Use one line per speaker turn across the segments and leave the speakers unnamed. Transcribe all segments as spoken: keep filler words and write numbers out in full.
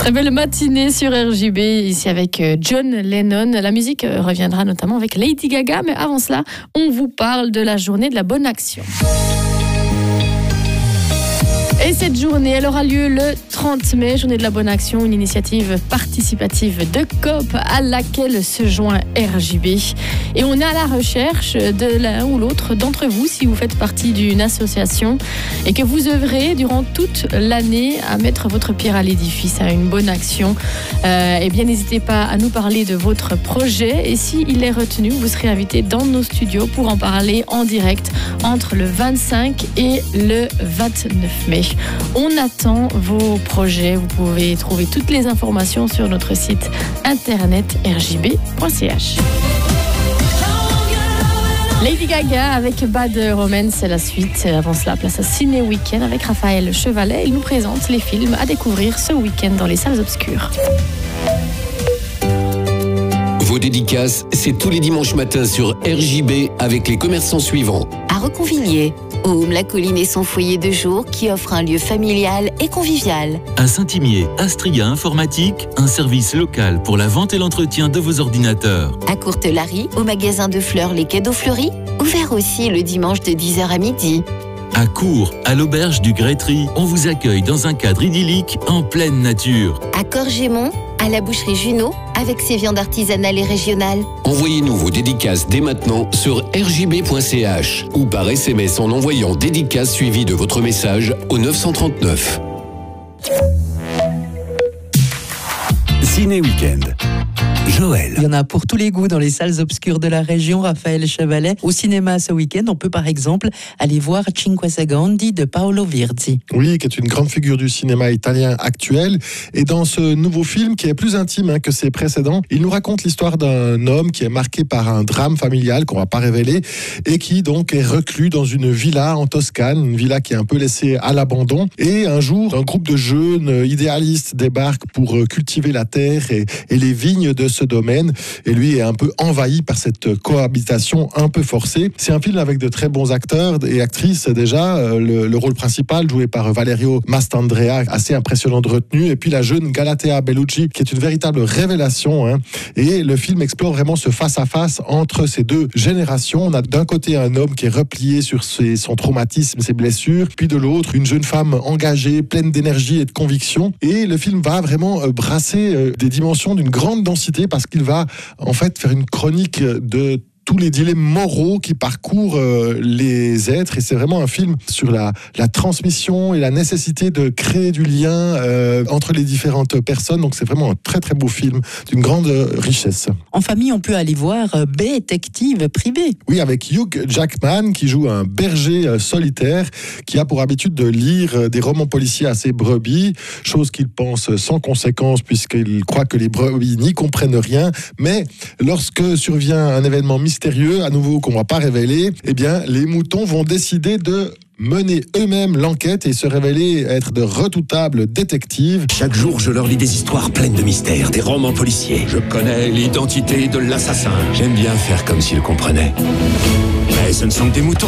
Très belle matinée sur R J B, ici avec John Lennon. La musique reviendra notamment avec Lady Gaga, mais avant cela, on vous parle de la journée de la bonne action. Et cette journée, elle aura lieu le trente mai, journée de la bonne action, une initiative participative de Coop à laquelle se joint R J B. Et on est à la recherche de l'un ou l'autre d'entre vous, si vous faites partie d'une association et que vous œuvrez durant toute l'année à mettre votre pierre à l'édifice, à une bonne action. Euh, et bien, n'hésitez pas à nous parler de votre projet. Et s'il est retenu, vous serez invité dans nos studios pour en parler en direct entre le vingt-cinq et le vingt-neuf mai. On attend vos projets. Vous pouvez trouver toutes les informations sur notre site internet r j b point c h. Lady Gaga avec Bad Romance, c'est la suite. Avant cela, place à Ciné Week-end avec Raphaël Chevalet. Il nous présente les films à découvrir ce week-end dans les salles obscures.
Vos dédicaces, c'est tous les dimanches matins sur R J B avec les commerçants suivants.
À Reconvilier, Aume, la colline et son foyer de jour qui offre un lieu familial et convivial.
À Saint-Imier, Astria Informatique, un service local pour la vente et l'entretien de vos ordinateurs.
À Courtelary, au magasin de fleurs Les Cadeaux Fleuris, ouvert aussi le dimanche de dix heures à midi.
À Cours, à l'auberge du Grétry, on vous accueille dans un cadre idyllique en pleine nature.
À Corgémont, à la boucherie Junot, avec ses viandes artisanales et régionales.
Envoyez-nous vos dédicaces dès maintenant sur r j b point c h ou par S M S en envoyant dédicace suivi de votre message au neuf cent trente-neuf.
Ciné Week-end. Joël.
Il y en a pour tous les goûts dans les salles obscures de la région. Raphaël Chevalet. Au cinéma ce week-end, on peut par exemple aller voir Cinque Secondi de Paolo Virzi.
Oui, qui est une grande figure du cinéma italien actuel. Et dans ce nouveau film, qui est plus intime hein, que ses précédents, il nous raconte l'histoire d'un homme qui est marqué par un drame familial qu'on ne va pas révéler et qui donc est reclus dans une villa en Toscane, une villa qui est un peu laissée à l'abandon. Et un jour, un groupe de jeunes idéalistes débarque pour cultiver la terre et, et les vignes de ce domaine, et lui est un peu envahi par cette cohabitation un peu forcée. C'est un film avec de très bons acteurs et actrices déjà. Le, le rôle principal joué par Valerio Mastandrea, assez impressionnant de retenue, et puis la jeune Galatea Bellucci qui est une véritable révélation. Hein. Et le film explore vraiment ce face-à-face entre ces deux générations. On a d'un côté un homme qui est replié sur ses, son traumatisme, ses blessures, puis de l'autre une jeune femme engagée, pleine d'énergie et de conviction. Et le film va vraiment brasser des dimensions d'une grande densité parce qu'il va en fait faire une chronique de tous les dilemmes moraux qui parcourent euh, les êtres, et c'est vraiment un film sur la, la transmission et la nécessité de créer du lien euh, entre les différentes personnes. Donc c'est vraiment un très très beau film d'une grande richesse.
En famille, on peut aller voir euh, Détective Privé.
Oui, avec Hugh Jackman qui joue un berger euh, solitaire qui a pour habitude de lire euh, des romans policiers à ses brebis, chose qu'il pense sans conséquence puisqu'il croit que les brebis n'y comprennent rien. Mais lorsque survient un événement mystérieux mystérieux, à nouveau qu'on ne va pas révéler, eh bien, les moutons vont décider de mener eux-mêmes l'enquête et se révéler être de redoutables détectives.
Chaque jour, je leur lis des histoires pleines de mystères, des romans policiers.
Je connais l'identité de l'assassin.
J'aime bien faire comme s'ils comprenaient. Mais ce ne sont que des moutons.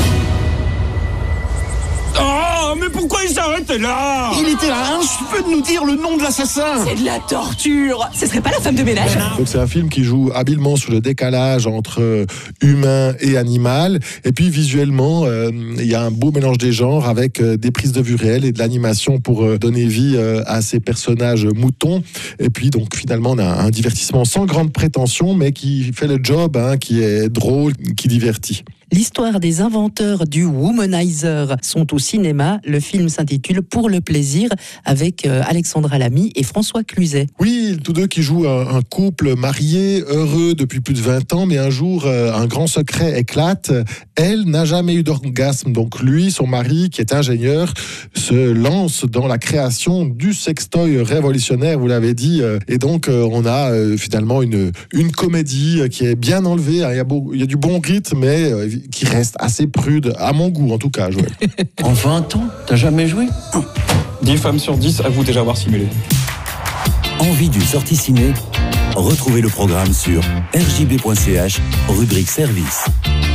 Oh, mais pourquoi il s'est arrêté là?
Il était à un cheveu de nous dire le nom de l'assassin.
C'est de la torture. Ce serait pas la femme de ménage?
Donc c'est un film qui joue habilement sur le décalage entre humain et animal. Et puis visuellement, euh, il y a un beau mélange des genres avec euh, des prises de vue réelles et de l'animation pour euh, donner vie euh, à ces personnages moutons. Et puis donc finalement, on a un divertissement sans grande prétention, mais qui fait le job, hein, qui est drôle, qui divertit.
L'histoire des inventeurs du Womanizer sont au cinéma. Le film s'intitule Pour le plaisir avec euh, Alexandra Lamy et François Cluzet.
Oui, tous deux qui jouent un, un couple marié, heureux depuis plus de vingt ans, mais un jour, euh, un grand secret éclate. Elle n'a jamais eu d'orgasme, donc lui, son mari, qui est ingénieur, se lance dans la création du sextoy révolutionnaire, vous l'avez dit, euh, et donc euh, on a euh, finalement une, une comédie qui est bien enlevée. Il y a, beau, il y a du bon rythme, mais euh, qui reste assez prude, à mon goût en tout cas, Joël.
En vingt ans, t'as jamais joué?
dix femmes sur dix avouent déjà avoir simulé.
Envie d'une sortie ciné? Retrouvez le programme sur r j b point c h, rubrique service.